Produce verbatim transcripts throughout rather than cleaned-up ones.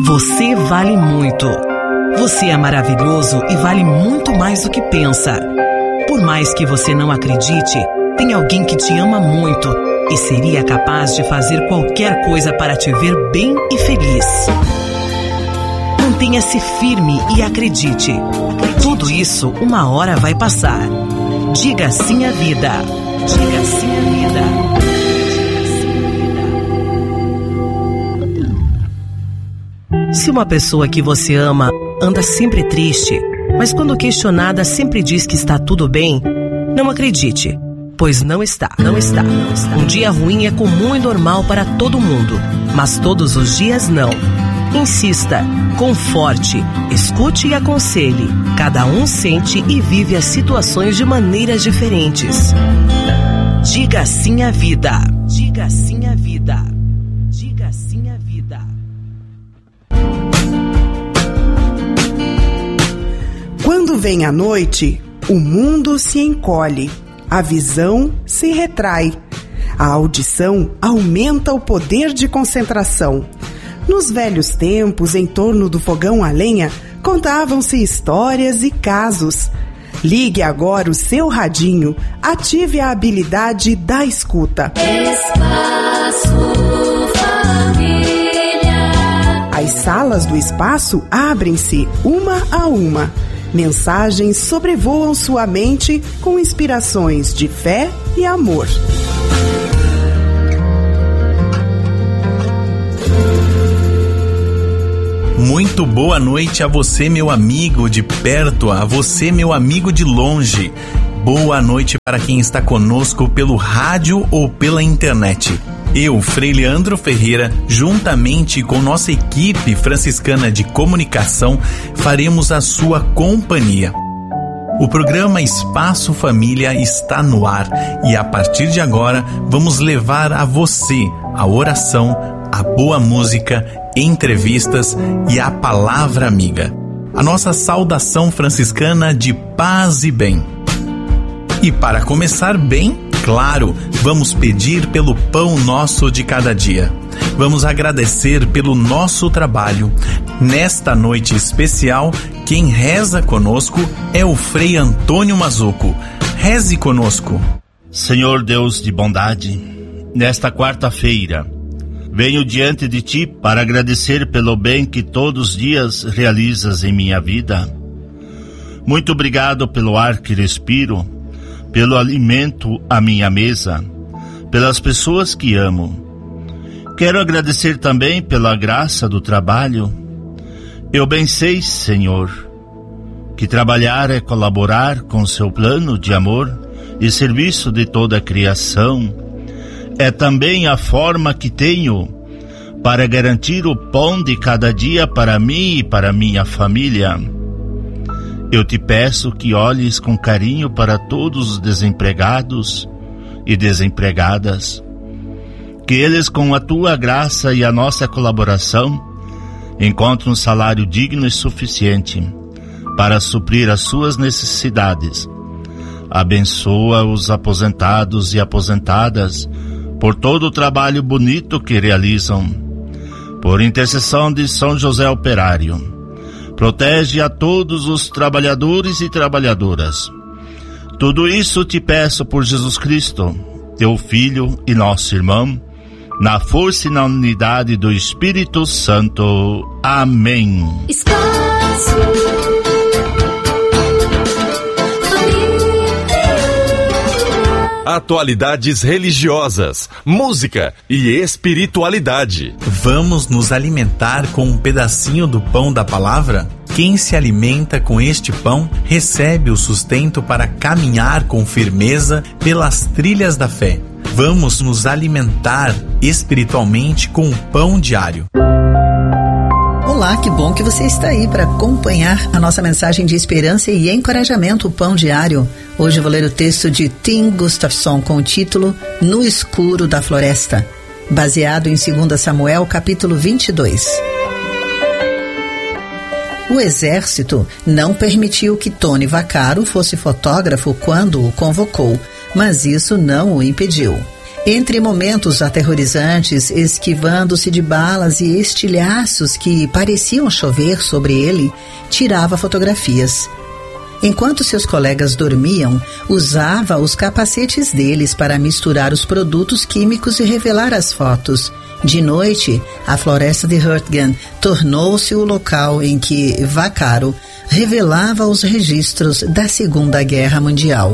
Você vale muito. Você é maravilhoso e vale muito mais do que pensa. Por mais que você não acredite, tem alguém que te ama muito e seria capaz de fazer qualquer coisa para te ver bem e feliz. Mantenha-se firme e acredite. Tudo isso uma hora vai passar. Diga sim à vida. Diga sim à vida. Se uma pessoa que você ama anda sempre triste, mas quando questionada sempre diz que está tudo bem, não acredite, pois não está, não está, não está. Um dia ruim é comum e normal para todo mundo, mas todos os dias não. Insista, conforte, escute e aconselhe. Cada um sente e vive as situações de maneiras diferentes. Diga sim à vida. Diga sim à vida. Diga sim à vida. Quando vem a noite, o mundo se encolhe, a visão se retrai, a audição aumenta o poder de concentração. Nos velhos tempos, em torno do fogão a lenha, contavam-se histórias e casos. Ligue agora o seu radinho, ative a habilidade da escuta. Espaço Família. As salas do espaço abrem-se uma a uma. Mensagens sobrevoam sua mente com inspirações de fé e amor. Muito boa noite a você, meu amigo de perto, a você, meu amigo de longe. Boa noite para quem está conosco pelo rádio ou pela internet. Eu, Frei Leandro Ferreira, juntamente com nossa equipe franciscana de comunicação, faremos a sua companhia. O programa Espaço Família está no ar e a partir de agora vamos levar a você a oração, a boa música, entrevistas e a palavra amiga. A nossa saudação franciscana de paz e bem. E para começar bem, claro, vamos pedir pelo pão nosso de cada dia. Vamos agradecer pelo nosso trabalho. Nesta noite especial, quem reza conosco é o Frei Antônio Mazzuco. Reze conosco. Senhor Deus de bondade, nesta quarta-feira, venho diante de Ti para agradecer pelo bem que todos os dias realizas em minha vida. Muito obrigado pelo ar que respiro, pelo alimento à minha mesa, pelas pessoas que amo. Quero agradecer também pela graça do trabalho. Eu bem sei, Senhor, que trabalhar é colaborar com seu plano de amor e serviço de toda a criação. É também a forma que tenho para garantir o pão de cada dia para mim e para minha família. Eu te peço que olhes com carinho para todos os desempregados e desempregadas, que eles, com a tua graça e a nossa colaboração, encontrem um salário digno e suficiente para suprir as suas necessidades. Abençoa os aposentados e aposentadas por todo o trabalho bonito que realizam. Por intercessão de São José Operário, protege a todos os trabalhadores e trabalhadoras. Tudo isso te peço por Jesus Cristo, teu Filho e nosso irmão, na força e na unidade do Espírito Santo. Amém. Espaço Atualidades religiosas, música e espiritualidade. Vamos nos alimentar com um pedacinho do pão da palavra? Quem se alimenta com este pão recebe o sustento para caminhar com firmeza pelas trilhas da fé. Vamos nos alimentar espiritualmente com o pão diário. Olá, que bom que você está aí para acompanhar a nossa mensagem de esperança e encorajamento, o Pão Diário. Hoje eu vou ler o texto de Tim Gustafson com o título No Escuro da Floresta, baseado em dois Samuel, capítulo vinte e dois. O exército não permitiu que Tony Vaccaro fosse fotógrafo quando o convocou, mas isso não o impediu. Entre momentos aterrorizantes, esquivando-se de balas e estilhaços que pareciam chover sobre ele, tirava fotografias. Enquanto seus colegas dormiam, usava os capacetes deles para misturar os produtos químicos e revelar as fotos. De noite, a floresta de Hurtgen tornou-se o local em que Vaccaro revelava os registros da Segunda Guerra Mundial.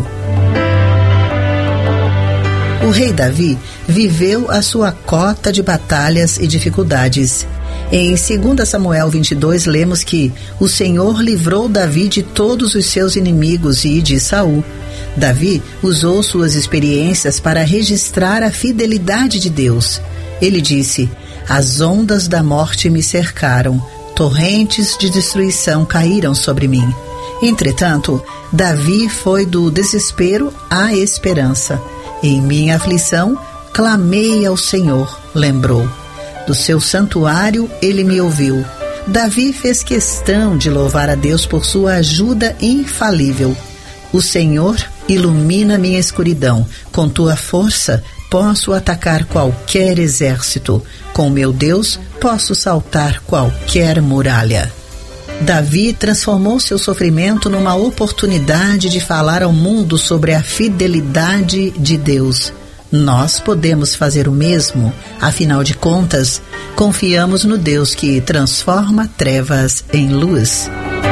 O rei Davi viveu a sua cota de batalhas e dificuldades. Em dois Samuel vinte e dois, lemos que o Senhor livrou Davi de todos os seus inimigos e de Saul. Davi usou suas experiências para registrar a fidelidade de Deus. Ele disse: as ondas da morte me cercaram, torrentes de destruição caíram sobre mim. Entretanto, Davi foi do desespero à esperança. Em minha aflição, clamei ao Senhor, lembrou. Do seu santuário, ele me ouviu. Davi fez questão de louvar a Deus por sua ajuda infalível. O Senhor ilumina minha escuridão. Com tua força, posso atacar qualquer exército. Com meu Deus, posso saltar qualquer muralha. Davi transformou seu sofrimento numa oportunidade de falar ao mundo sobre a fidelidade de Deus. Nós podemos fazer o mesmo, afinal de contas, confiamos no Deus que transforma trevas em luz.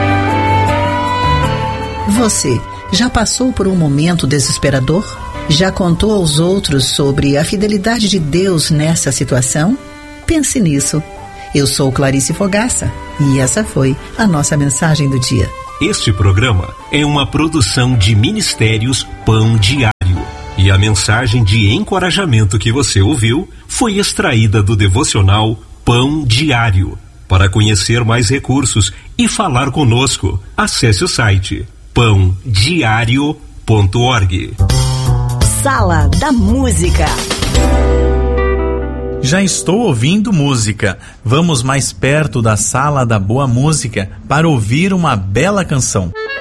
Você já passou por um momento desesperador? Já contou aos outros sobre a fidelidade de Deus nessa situação? Pense nisso. Eu sou Clarice Fogaça e essa foi a nossa mensagem do dia. Este programa é uma produção de Ministérios Pão Diário e a mensagem de encorajamento que você ouviu foi extraída do devocional Pão Diário. Para conhecer mais recursos e falar conosco, acesse o site pão diário ponto org. Sala da Música. Já estou ouvindo música. Vamos mais perto da Sala da Boa Música para ouvir uma bela canção.